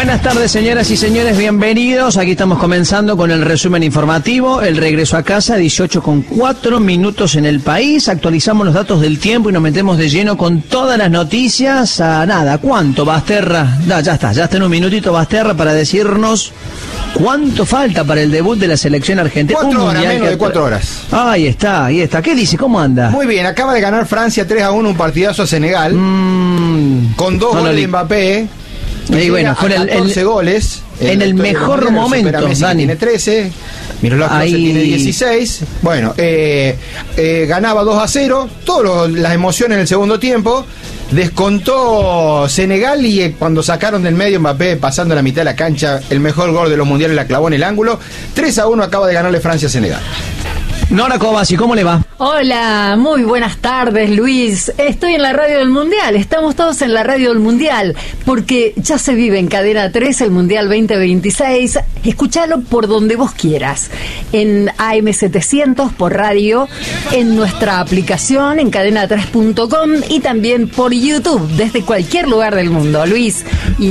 Buenas tardes, señoras y señores, bienvenidos. Aquí estamos comenzando con el resumen informativo, el regreso a casa, 18:04 en el país. Actualizamos los datos del tiempo y nos metemos de lleno con todas las noticias. ¿Cuánto, Basterra? Ya está en un minutito, Basterra, para decirnos cuánto falta para el debut de la selección argentina. 4 horas, menos de 4 horas. Ahí está. ¿Qué dice? ¿Cómo anda? Muy bien, acaba de ganar Francia 3-1, un partidazo a Senegal, con 2 goles de Mbappé. Y bueno, fue 14 goles. En el mejor momento, Dani. Tiene 13, Miroslav Klose tiene 16. Bueno, ganaba 2-0, todas las emociones en el segundo tiempo. Descontó Senegal y cuando sacaron del medio Mbappé, pasando la mitad de la cancha, el mejor gol de los mundiales la clavó en el ángulo. 3-1 acaba de ganarle Francia a Senegal. Nora Cobasi, ¿cómo le va? Hola, muy buenas tardes, Luis. Estoy en la radio del Mundial, estamos todos en la radio del Mundial, porque ya se vive en Cadena 3 el Mundial 2026. Escúchalo por donde vos quieras, en AM700 por radio, en nuestra aplicación, en cadena3.com y también por YouTube, desde cualquier lugar del mundo, Luis. Y